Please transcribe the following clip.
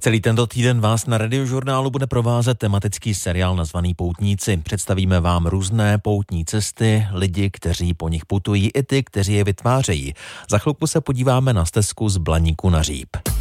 Celý tento týden vás na Radiožurnálu bude provázet tematický seriál nazvaný Poutníci. Představíme vám různé poutní cesty, lidi, kteří po nich putují, i ty, kteří je vytvářejí. Za chvilku se podíváme na stezku z Blaníku na Říp.